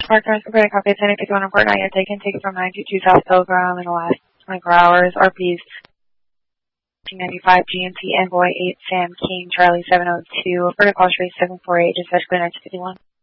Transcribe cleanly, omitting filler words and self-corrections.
Park Times Company copy of 1051 report not yet taken. Take it from 922 South Pilgrim in the last 24 hours. RPs 1995 GMT Envoy 8 Sam King Charlie 702. Reported call trace 748 dispatch clear 1951.